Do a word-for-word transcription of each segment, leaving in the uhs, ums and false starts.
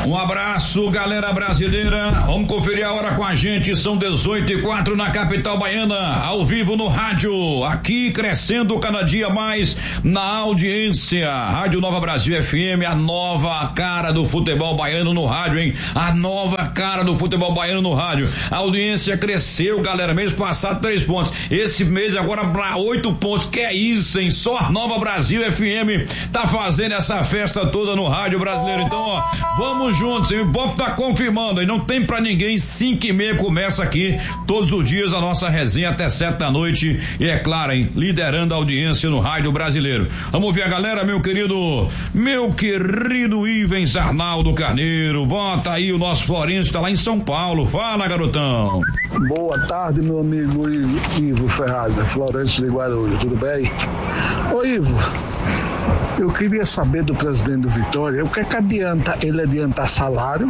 Um abraço, galera brasileira. Vamos conferir a hora com a gente. São dezoito e quatro na capital baiana, ao vivo no rádio. Aqui crescendo cada dia mais na audiência. Rádio Nova Brasil F M, a nova cara do futebol baiano no rádio, hein? A nova cara do futebol baiano no rádio. A audiência cresceu, galera. Mês passado, três pontos. Esse mês agora para oito pontos. Que é isso, hein? Só a Nova Brasil F M tá fazendo essa festa toda no rádio brasileiro. Então, ó, vamos juntos, hein? O Bob tá confirmando, e não tem pra ninguém. Cinco e meia começa aqui todos os dias a nossa resenha até sete da noite, e é claro, hein, liderando a audiência no rádio brasileiro. Vamos ver a galera, meu querido meu querido Ivens Arnaldo Carneiro. Bota aí o nosso Florencio, tá lá em São Paulo. Fala, garotão. Boa tarde, meu amigo Ivo Ferraz, Florencio de Guarulhos, tudo bem? Ô Ivo, eu queria saber do presidente do Vitória o que é que adianta ele adiantar salário,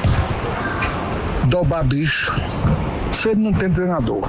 dobrar bicho, se ele não tem treinador.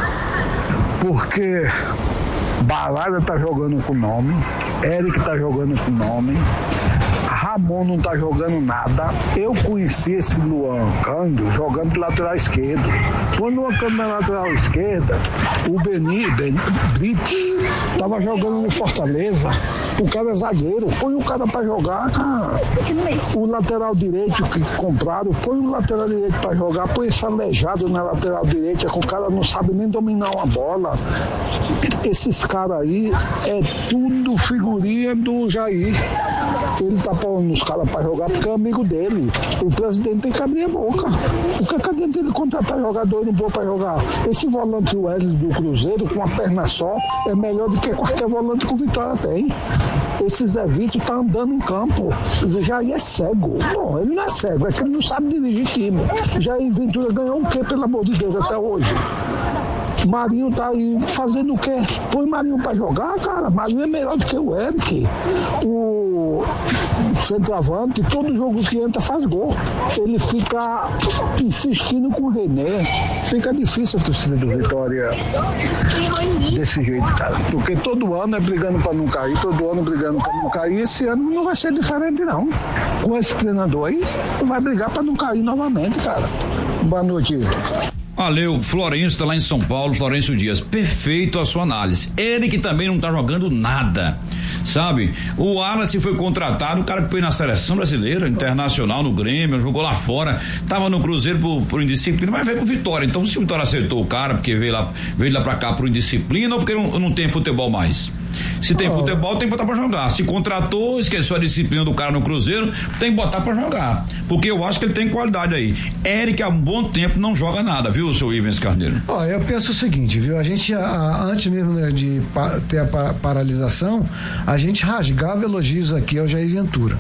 Porque Balada tá jogando com nome, Eric tá jogando com nome, Ramon não tá jogando nada. Eu conheci esse Luan Cândido jogando de lateral esquerdo. Quando o Luan Cândido na lateral esquerda, o Beni, Ben, Brits tava jogando no Fortaleza. O cara é zagueiro, põe o cara pra jogar, cara. O lateral direito que compraram, põe o lateral direito pra jogar, põe esse aleijado na lateral direita, que o cara não sabe nem dominar uma bola. Esses caras aí é tudo figurinha do Jair. Ele tá pondo os caras pra jogar porque é amigo dele. O presidente tem que abrir a boca. O que cadê dele contratar jogador e não pôr pra jogar? Esse volante Wesley do Cruzeiro, com uma perna só, é melhor do que qualquer volante que o Vitória tem. Esse Zé Vitor tá andando em campo. Jair é cego. Não, ele não é cego, é que ele não sabe dirigir time. Jair Ventura ganhou o quê, pelo amor de Deus, até hoje? Marinho tá aí fazendo o quê? Põe Marinho pra jogar, cara. Marinho é melhor do que o Eric. O centroavante, todo jogo que entra faz gol. Ele fica insistindo com o René. Fica difícil a torcida do Vitória desse jeito, cara. Porque todo ano é brigando pra não cair, todo ano brigando pra não cair. Esse ano não vai ser diferente, não. Com esse treinador aí, vai brigar pra não cair novamente, cara. Boa noite. Valeu, Florencio tá lá em São Paulo, Florencio Dias, perfeito a sua análise. Ele que também não tá jogando nada, sabe? O Wallace foi contratado, o cara que foi na seleção brasileira, internacional, no Grêmio, jogou lá fora, tava no Cruzeiro por, por indisciplina, mas veio pro Vitória. Então, se o Vitória acertou o cara porque veio lá, veio lá pra cá por indisciplina ou porque não, não tem futebol mais? Se tem oh. futebol, tem que botar pra jogar. Se contratou, esqueceu a disciplina do cara no Cruzeiro, tem que botar pra jogar. Porque eu acho que ele tem qualidade aí. Eric, há um bom tempo, não joga nada, viu, seu Ivens Carneiro? Ó, oh, eu penso o seguinte, viu? A gente, a, antes mesmo de pa, ter a pa, paralisação, a gente rasgava elogios aqui ao Jair Ventura.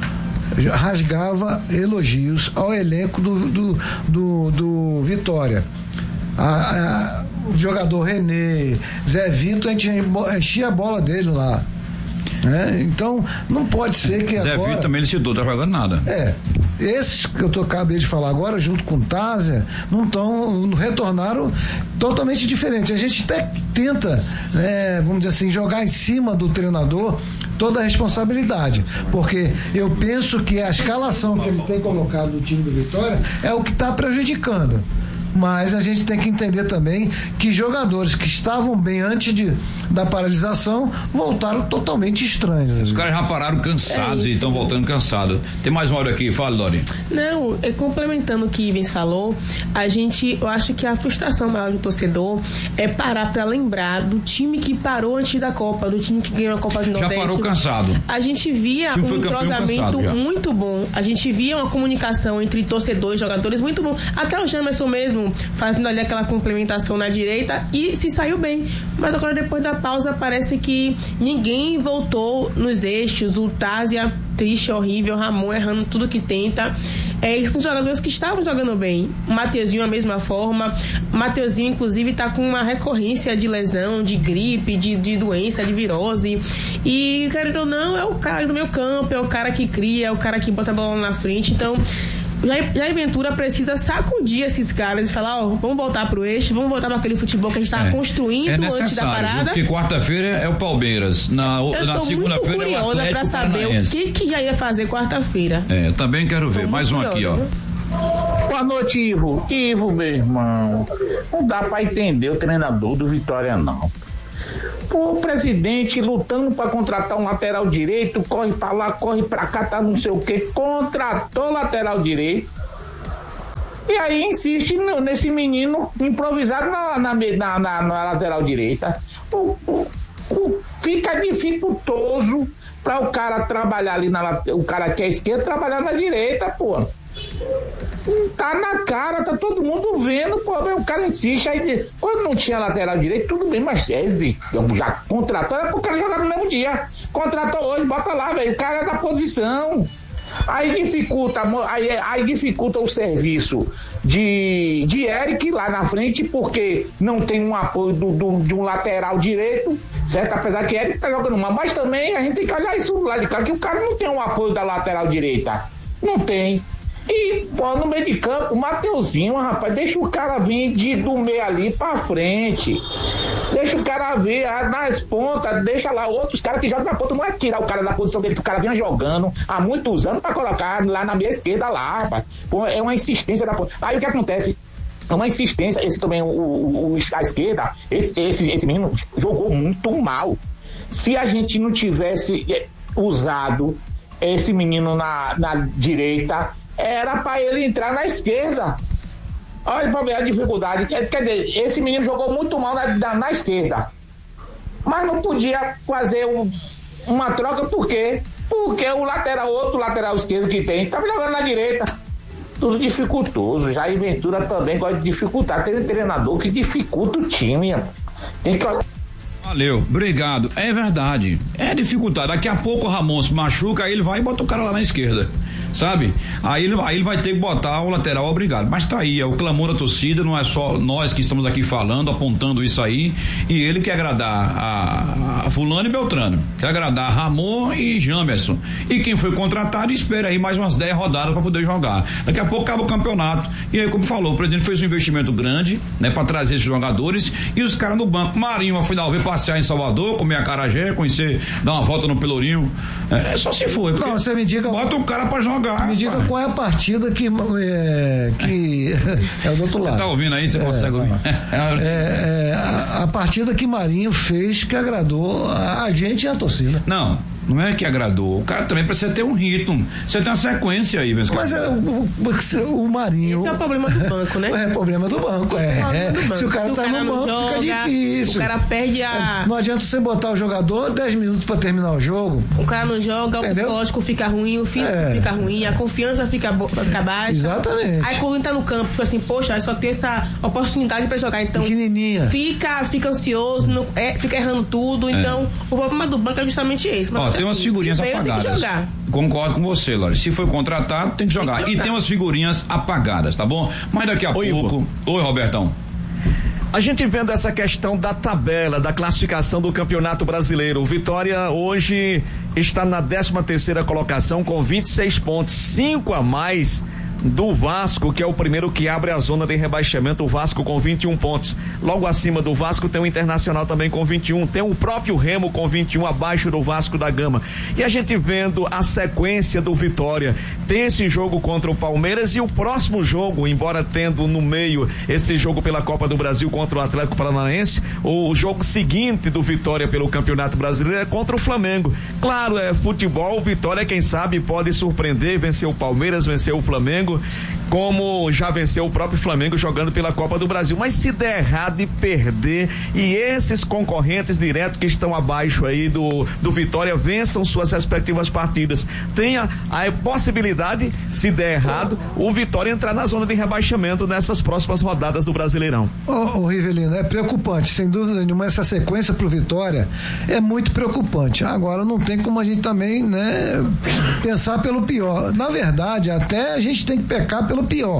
Rasgava elogios ao elenco do, do, do, do Vitória. A, a, o jogador René, Zé Vitor, a gente enchia a bola dele lá, né? Então não pode ser que Zé agora... Vitor também ele citou, tá jogando nada. É, esses que eu tô, acabei de falar agora, junto com o Tásia, não estão, retornaram totalmente diferente. A gente até tenta, é, vamos dizer assim, jogar em cima do treinador toda a responsabilidade, porque eu penso que a escalação que ele tem colocado no time do Vitória é o que está prejudicando. Mas a gente tem que entender também que jogadores que estavam bem antes de, da paralisação voltaram totalmente estranhos. Os caras já pararam cansados é e estão voltando cansados. Tem mais uma hora aqui, fala, Dori. Não, é, complementando o que Ivens falou, a gente, eu acho que a frustração maior do torcedor é parar para lembrar do time que parou antes da Copa, do time que ganhou a Copa do Nordeste. Já parou cansado. A gente via um entrosamento muito bom, a gente via uma comunicação entre torcedores e jogadores muito bom. Até o Jamerson mesmo fazendo ali aquela complementação na direita e se saiu bem, mas agora depois da pausa parece que ninguém voltou nos eixos. O Tásia triste, horrível, Ramon errando tudo que tenta. É, esses são jogadores que estavam jogando bem. O Mateuzinho a mesma forma. O Mateuzinho inclusive tá com uma recorrência de lesão, de gripe, de, de doença, de virose, e querendo ou não é o cara do meio campo, é o cara que cria, é o cara que bota a bola na frente. Então Jair Ventura precisa sacudir esses caras e falar, ó, vamos voltar pro eixo, vamos voltar para aquele futebol que a gente estava é, construindo é antes da parada. Porque quarta-feira é o Palmeiras, na, na segunda-feira é o Atlético pra saber Paranaense. O que que ia fazer quarta-feira. É, eu também quero ver, mais um aqui, ó. Boa noite, Ivo. Ivo, meu irmão, não dá pra entender o treinador do Vitória, não. O presidente lutando para contratar um lateral direito, corre para lá, corre para cá, tá não sei o que, contratou lateral direito. E aí insiste no, nesse menino improvisado na, na, na, na, na lateral direita. O, o, o, fica dificultoso para o cara trabalhar ali, na, o cara que é esquerda trabalhar na direita, pô. Tá na cara, tá todo mundo vendo, pô, o cara insiste. Aí, quando não tinha lateral direito, tudo bem, mas é, já contratou, era pro cara jogar no mesmo dia. Contratou hoje, bota lá, velho, o cara é da posição. Aí dificulta, aí, aí dificulta o serviço de, de Eric lá na frente, porque não tem um apoio do, do, de um lateral direito, certo? Apesar que Eric tá jogando mal, mas também a gente tem que olhar isso do lado de cá, que o cara não tem um apoio da lateral direita. Não tem. E, pô, no meio de campo, o Mateuzinho, rapaz, deixa o cara vir de, do meio ali pra frente. Deixa o cara vir nas pontas, deixa lá outros caras que jogam na ponta. Não é tirar o cara da posição dele, que o cara vinha jogando há muitos anos pra colocar lá na meia esquerda lá, rapaz. Pô, é uma insistência da ponta. Aí o que acontece? É uma insistência, esse também, o, o, o, a esquerda, esse, esse, esse menino jogou muito mal. Se a gente não tivesse usado esse menino na, na direita, era para ele entrar na esquerda. Olha para ver a dificuldade. Quer dizer, esse menino jogou muito mal na, na, na esquerda. Mas não podia fazer um, uma troca, por quê? Porque o lateral, outro lateral esquerdo que tem, estava jogando na direita. Tudo dificultoso. Jair Ventura também gosta de dificultar. Tem um treinador que dificulta o time. Tem que... Valeu, obrigado. É verdade. É dificultado. Daqui a pouco o Ramon se machuca, aí ele vai e bota o cara lá na esquerda. Sabe? Aí ele, aí ele vai ter que botar o lateral obrigado. Mas tá aí, é o clamor da torcida, não é só nós que estamos aqui falando, apontando isso aí. E ele quer agradar a, a Fulano e Beltrano, quer agradar Ramon e Jamerson. E quem foi contratado espera aí mais umas dez rodadas para poder jogar. Daqui a pouco acaba o campeonato. E aí, como falou, o presidente fez um investimento grande, né, para trazer esses jogadores e os caras no banco. Marinho, afinal, veio passear em Salvador, comer acarajé, conhecer, dar uma volta no Pelourinho. É, só se for. Não, você me diga. Bota o cara pra jogar. Me diga pai. Qual é a partida que é, que é o do outro lado. Você tá ouvindo aí? Você é, consegue ouvir? É, é, a, a partida que Marinho fez que agradou a, a gente e a torcida. Não, não é que agradou. O cara também precisa ter um ritmo. Você tem uma sequência aí, mas é, o, o, o Marinho. Esse é o problema do banco, né? É o problema do banco. É, é. Do banco. Se o cara se tá o cara no banco, joga, fica difícil. O cara perde a. Não adianta você botar o jogador dez minutos pra terminar o jogo. O cara não joga, entendeu? O psicológico fica ruim, o físico é. fica ruim, a confiança fica, fica baixa. Exatamente. Aí quando tá no campo, fica assim, poxa, só tem essa oportunidade pra jogar. Então. Pequenininha. Fica, fica ansioso, não, é, fica errando tudo. É. Então, o problema do banco é justamente esse. Ó, tem umas assim, figurinhas apagadas. Concordo com você, Lore. Se foi contratado, tem que jogar. Tem que jogar. E tem umas figurinhas apagadas, tá bom? Mas daqui a Oi, pouco. Ivo. Oi, Robertão. A gente vendo essa questão da tabela, da classificação do Campeonato Brasileiro. O Vitória hoje está na décima terceira colocação com vinte e seis pontos, cinco a mais do Vasco, que é o primeiro que abre a zona de rebaixamento, o Vasco com vinte e um pontos. Logo acima do Vasco tem o Internacional também com vinte e um, tem o próprio Remo com vinte e um abaixo do Vasco da Gama. E a gente vendo a sequência do Vitória, tem esse jogo contra o Palmeiras e o próximo jogo, embora tendo no meio esse jogo pela Copa do Brasil contra o Atlético Paranaense, o jogo seguinte do Vitória pelo Campeonato Brasileiro é contra o Flamengo. Claro, é futebol, o Vitória quem sabe pode surpreender, vencer o Palmeiras, vencer o Flamengo, como já venceu o próprio Flamengo jogando pela Copa do Brasil. Mas se der errado e perder, e esses concorrentes diretos que estão abaixo aí do, do Vitória vençam suas respectivas partidas, tenha a possibilidade, se der errado, o Vitória entrar na zona de rebaixamento nessas próximas rodadas do Brasileirão. Ô, ô Rivelino, é preocupante, sem dúvida nenhuma, essa sequência pro Vitória é muito preocupante. Agora não tem como a gente também, né, pensar pelo pior. Na verdade, até a gente tem que pecar pelo pior,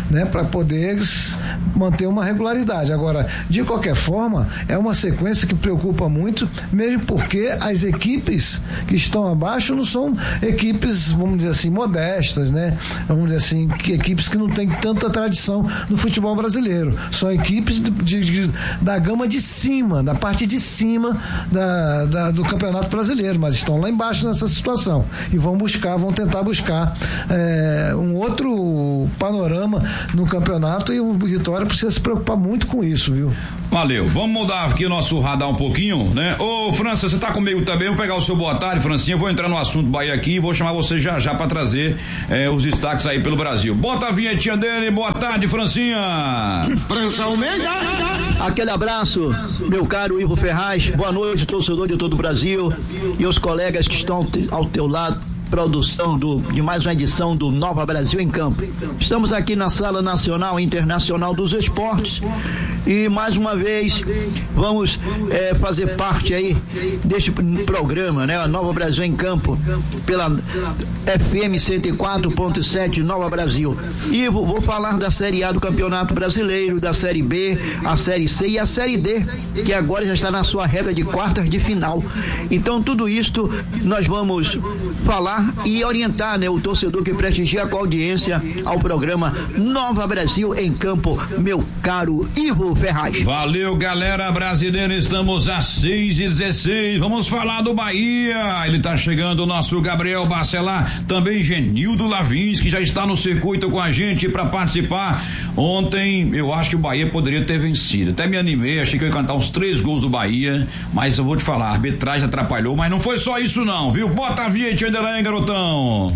né, para poder manter uma regularidade. Agora, de qualquer forma, é uma sequência que preocupa muito, mesmo porque as equipes que estão abaixo não são equipes, vamos dizer assim, modestas, né? Vamos dizer assim, que equipes que não têm tanta tradição no futebol brasileiro. São equipes de, de, de, da gama de cima, da parte de cima da, da, do Campeonato Brasileiro, mas estão lá embaixo nessa situação e vão buscar, vão tentar buscar é, um outro panorama no campeonato, e o Vitória precisa se preocupar muito com isso, viu? Valeu, vamos mudar aqui o nosso radar um pouquinho, né? Ô, França, você tá comigo também? Vou pegar o seu boa tarde, Francinha, vou entrar no assunto Bahia aqui e vou chamar você já já pra trazer é, os destaques aí pelo Brasil. Bota a vinhetinha dele, boa tarde, Francinha. França Almeida. Aquele abraço, meu caro Ivo Ferraz, boa noite, torcedor de todo o Brasil e os colegas que estão ao teu lado. Produção do, de mais uma edição do Nova Brasil em Campo. Estamos aqui na Sala Nacional e Internacional dos Esportes e mais uma vez vamos é, fazer parte aí deste programa, né? A Nova Brasil em Campo pela F M cento e quatro ponto sete Nova Brasil. E vou, vou falar da Série A do Campeonato Brasileiro, da Série B, a Série C e a Série D, que agora já está na sua reta de quartas de final. Então tudo isto nós vamos falar e orientar, né, o torcedor que prestigia com a audiência ao programa Nova Brasil em Campo, meu caro Ivo Ferraz. Valeu, galera brasileira, estamos às seis e dezesseis, vamos falar do Bahia, ele tá chegando, o nosso Gabriel Bacelar, também Genildo Lavins, que já está no circuito com a gente para participar. Ontem eu acho que o Bahia poderia ter vencido, até me animei, achei que eu ia cantar uns três gols do Bahia, mas eu vou te falar, a arbitragem atrapalhou, mas não foi só isso não, viu? Bota a vinheta ainda lá, hein, garotão.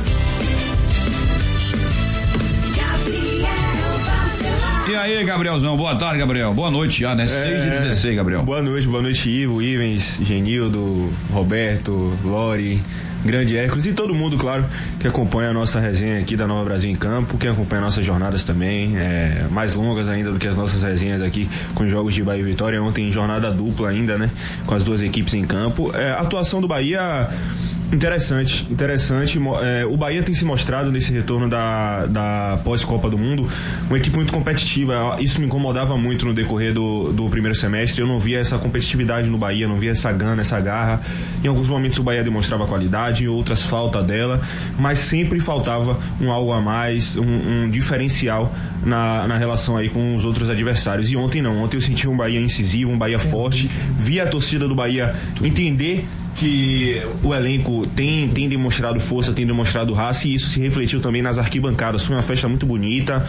E aí, Gabrielzão, boa tarde, Gabriel. Boa noite já, né? É, seis e dezesseis, Gabriel. Boa noite, boa noite, Ivo, Ivens, Genildo, Roberto, Lori, Grande Hércules e todo mundo, claro, que acompanha a nossa resenha aqui da Nova Brasil em Campo, que acompanha nossas jornadas também, é, mais longas ainda do que as nossas resenhas aqui com jogos de Bahia e Vitória. Ontem jornada dupla ainda, né? Com as duas equipes em campo. É, a atuação do Bahia... Interessante, interessante. É, o Bahia tem se mostrado nesse retorno da, da pós-Copa do Mundo uma equipe muito competitiva. Isso me incomodava muito no decorrer do, do primeiro semestre. Eu não via essa competitividade no Bahia, não via essa gana, essa garra. Em alguns momentos o Bahia demonstrava qualidade, em outras falta dela, mas sempre faltava um algo a mais, um, um diferencial na, na relação aí com os outros adversários. E ontem não, ontem eu senti um Bahia incisivo, um Bahia forte, via a torcida do Bahia entender que o elenco tem, tem demonstrado força, tem demonstrado raça, e isso se refletiu também nas arquibancadas. Foi uma festa muito bonita.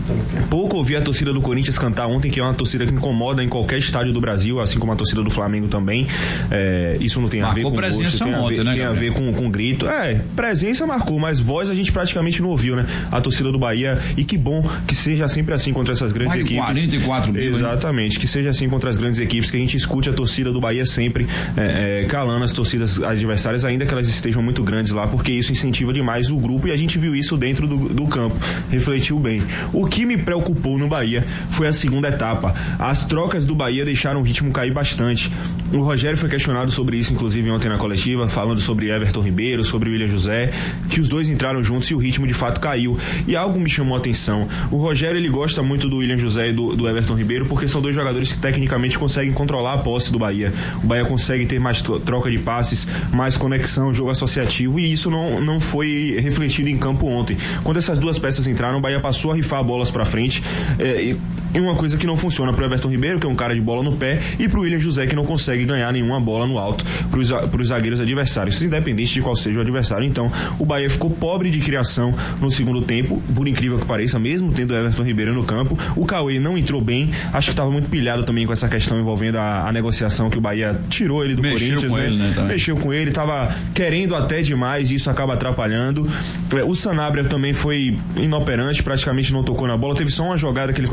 Pouco ouvi a torcida do Corinthians cantar ontem, que é uma torcida que incomoda em qualquer estádio do Brasil, assim como a torcida do Flamengo também. É, isso não tem a ver com gosto, tem a ver, né, tem a ver com, com grito. É, presença marcou, mas voz a gente praticamente não ouviu, né? A torcida do Bahia, e que bom que seja sempre assim contra essas grandes Mais equipes. quarenta e quatro mil, exatamente, hein? Que seja assim contra as grandes equipes, que a gente escute a torcida do Bahia sempre é, é, calando as torcidas adversárias, ainda que elas estejam muito grandes lá, porque isso incentiva demais o grupo, e a gente viu isso dentro do, do campo, refletiu bem. O que me preocupou no Bahia foi a segunda etapa. As trocas do Bahia deixaram o ritmo cair bastante. O Rogério foi questionado sobre isso, inclusive ontem na coletiva, falando sobre Everton Ribeiro, sobre William José, que os dois entraram juntos e o ritmo de fato caiu. E algo me chamou a atenção. O Rogério, ele gosta muito do William José e do, do Everton Ribeiro, porque são dois jogadores que tecnicamente conseguem controlar a posse do Bahia. O Bahia consegue ter mais troca de passes, mais conexão, jogo associativo, e isso não, não foi refletido em campo ontem. Quando essas duas peças entraram, o Bahia passou a rifar bolas para frente, é, e uma coisa que não funciona pro Everton Ribeiro, que é um cara de bola no pé, e pro William José, que não consegue ganhar nenhuma bola no alto pros, pros zagueiros adversários, independente de qual seja o adversário. Então o Bahia ficou pobre de criação no segundo tempo, por incrível que pareça, mesmo tendo o Everton Ribeiro no campo. O Cauê não entrou bem, acho que estava muito pilhado também com essa questão envolvendo a, a negociação que o Bahia tirou ele do Mexeu Corinthians, com né? Ele, né, mexeu com ele, tava querendo até demais, e isso acaba atrapalhando. O Sanabria também foi inoperante, praticamente não tocou na bola, teve só uma jogada que ele conseguiu dar um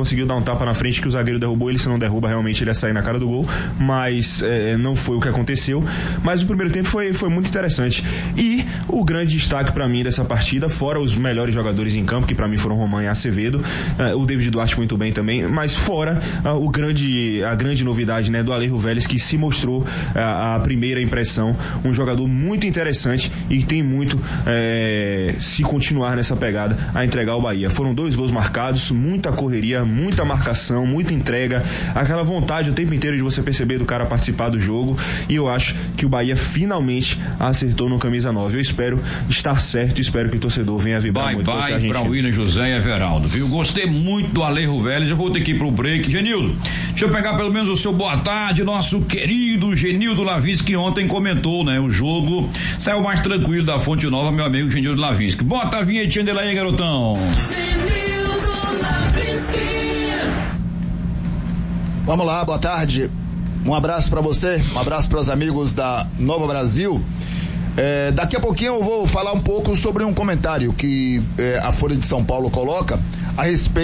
tapa na frente que o zagueiro derrubou ele, se não derruba realmente ele ia sair na cara do gol, mas é, não foi o que aconteceu. Mas o primeiro tempo foi, foi muito interessante. E o grande destaque para mim dessa partida, fora os melhores jogadores em campo, que para mim foram Roman e Acevedo, uh, o David Duarte muito bem também, mas fora uh, o grande, a grande novidade, né, do Alejo Vélez, que se mostrou uh, a primeira impressão, um jogador muito interessante e que tem muito uh, se continuar nessa pegada a entregar o Bahia. Foram dois gols marcados, muita correria, muita marcação, muita entrega, aquela vontade o tempo inteiro de você perceber do cara participar do jogo, e eu acho que o Bahia finalmente acertou no camisa nove. Eu espero estar certo, espero que o torcedor venha vibrar vai, muito. Vai, vai para o William José e Everaldo, viu? Gostei muito do Alejo Vélez, eu vou ter que ir pro break. Genildo, deixa eu pegar pelo menos o seu boa tarde, nosso querido Genildo Lavinsky, que ontem comentou, né? O jogo saiu mais tranquilo da Fonte Nova, meu amigo Genildo Lavinsky. Bota a vinhetinha dele aí, garotão. Genildo Lavinsky. Vamos lá, boa tarde. Um abraço para você, um abraço para os amigos da Nova Brasil. É, daqui a pouquinho eu vou falar um pouco sobre um comentário que é, a Folha de São Paulo coloca a respeito